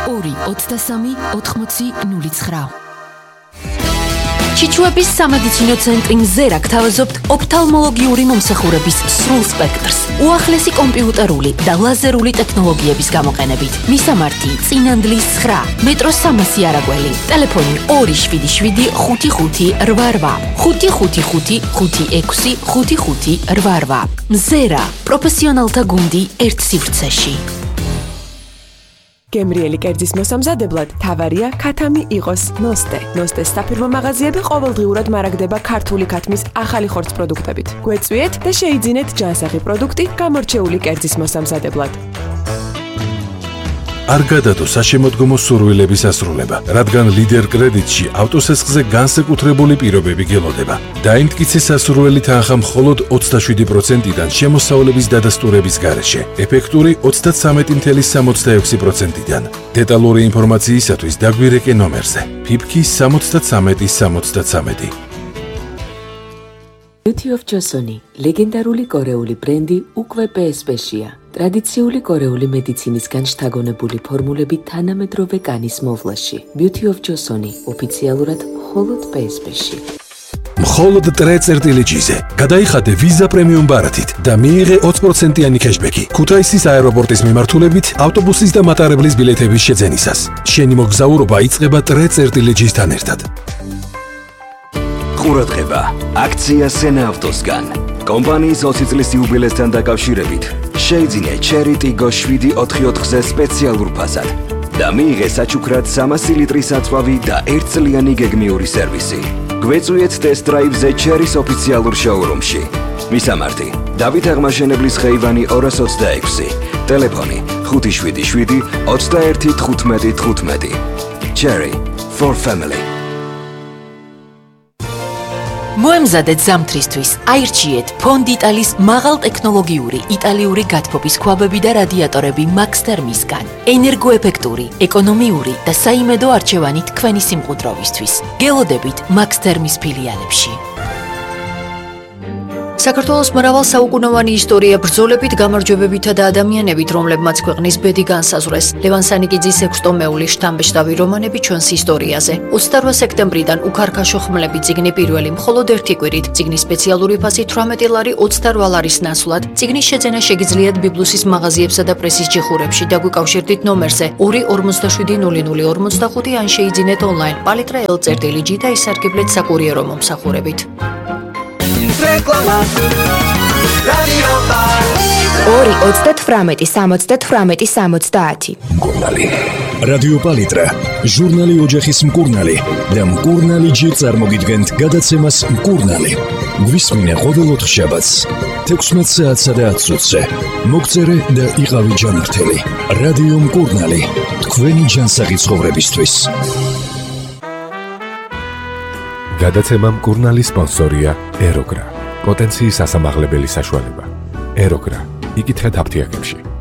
223 ჩიჩუების სამედიცინო ცენტრი მზერა გთავაზობთ ოფთალმოლოგიური მომსახურების სრულ სპექტრს, უახლესი კომპიუტერული და ლაზერული ტექნოლოგიების გამოყენებით. მისამართი: წინანდლის 9, მეტროს 300 არაგველი, ტელეფონი 277 55 88 555 56 55 88. მზერა, პროფესიონალთა გუნდი ერთ სივრცეში. გემრიელი კერძის მოსამზადებლად თავარია ქათამი იყოს ნოსტე. ნოსტეს საფირმო მაღაზიები ყოველდღიურად მარაგდება ქართული ქათმის ახალი ხორცს პროდუქტებით. გვეწვიეთ და შეიძინეთ ჯანსაღი პროდუქტი გამორჩეული კერძის მოსამზადებლად. არ გადადო საშემოდგომო სურვილების ასრულება, რადგან ლიდერ კრედიტში ავტოსესხზე განსაკუთრებული პირობები გელოდება. დაიმტკიცე სასურველი თანხა მხოლოდ 27%-დან შემოსავლების დადასტურების გარეშე, ეფექტური 33.66%-დან. დეტალური ინფორმაციისათვის დაგვირეკე ნომერზე: ფიფქი 73-73. Beauty of Joseon, ლეგენდარული კორეული ბრენდი უკვე PSP-შია. ტრადიციული კორეული მედიცინისგან შთაგონებული ფორმულები თანამედროვე კანის მოვლაში. Beauty of Joseon ოფიციალურად მხოლოდ PSP-ში. მხოლოდ ტრე-წერტილიჯიზე გადაიხადე ვიზა პრემიუმ ბარათით და მიიღე 20%-იანი кэшბექი ქუთაისის აეროპორტის მიმართულებით ავტობუსის და მატარებლის ბილეთების შეძენისას. შენი მოგზაურობა იწყება ტრე-წერტილიჯისთან ერთად. ყურადღება, აქცია სენა ავტოსგან. კომპანიის 20 წლის იუბილესთან დაკავშირებით შეიძინე Cherry Tiggo 744-ზე სპეციალურ ფასად და მიიღე საჩუქრად 300 ლიტრის აწვავი და 1 წლიანი გეგმიური სერვისი. გვეწვიეთ ტესტ დრაივზე Cherry-ს ოფიციალურ შოურუმში. მისამართი: დავით აღმაშენებლის ხეივანი 226, ტელეფონი 577 21 15 15. Cherry for family. მოემზადეთ ზამთრისთვის, აირჩიეთ ფონდიტალის მაღალტექნოლოგიური იტალიური გათბობის ქვაბები და რადიატორები Max Thermisგან. ენერგოეფექტური, ეკონომიური და საიმედო არჩევანი თქვენი სიმყუდროვისთვის. გელოდებით Max Thermis ფილიალებში. საქართველოს მრავალსაუკუნოვანი ისტორია ბრძოლებით, გამარჯვებებითა და ადამიანებით, რომლებმაც ქვეყნის ბედი განსაზღვრეს. ლევან სანიკიძის 6 ტომეული შთამბეჭდავი რომანები ჩვენს ისტორიაზე. 28 სექტემბრიდან უქარქაშო ხმლები წიგნი პირველი მხოლოდ ერთი კვირით. წიგნის სპეციალური ფასი 18 ლარი 28 ლარის ნაცვლად. წიგნის შეძენა შეგიძლიათ ბიბლუსის მაღაზიებსა და პრესის ჯიხურებში. დაგვიკავშირდით ნომერზე 2470045 ან შეიძინეთ ონლაინ palitre.l/g და ისარგებლეთ საკურიერო მომსახურებით. 2-38-70-70. მკურნალი. რადიო პალიტრა, ჟურნალი ოჯახის მკურნალი და მკურნალი ჯერ წარმოგიდგენთ გადაცემას მკურნალი. გვისმინე ყოველ 4 შაბათს 16 საათსა და 10 წუთზე. მოგწერე და იყავი ჯანმრთელი. რადიო მკურნალი, თქვენი ჯანსაღი ცხოვრებისთვის. გადაცემა მკურნალი სპონსორია ეროგრა. პოტენციის ასამაღლებელი საშუალება. ეროგრა. იკითხეთ აფთიაქებში.